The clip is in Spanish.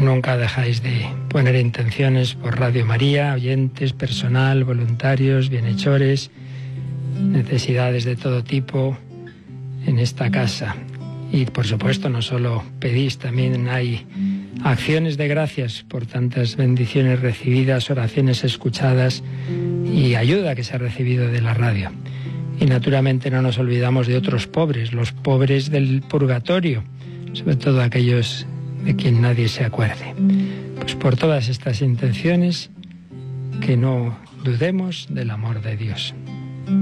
Nunca dejáis de poner intenciones por Radio María, oyentes, personal, voluntarios, bienhechores, necesidades de todo tipo en esta casa. Y por supuesto no solo pedís, también hay acciones de gracias por tantas bendiciones recibidas, oraciones escuchadas y ayuda que se ha recibido de la radio. Y naturalmente no nos olvidamos de otros pobres, los pobres del purgatorio, sobre todo aquellos de quien nadie se acuerde. Pues por todas estas intenciones, que no dudemos del amor de Dios.